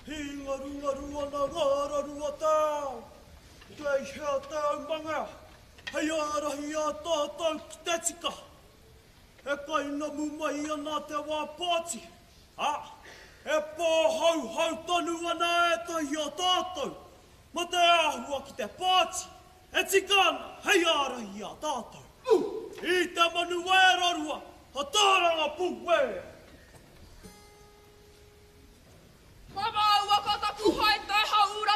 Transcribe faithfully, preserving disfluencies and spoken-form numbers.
Hinga runga rua na ngara rua tau. Tei hea tau manga. Hei arahi a tātou ki te tika. E kaina mumai ana te wā pāti. Ha? E pōhau hau tonu ana e tahi a tātou. Ma te āhua ki te pāti. E tika ana, hei arahi a tātou. I te manu e rarua, ha tāranga puwe. Mama ua ka taku hai te haura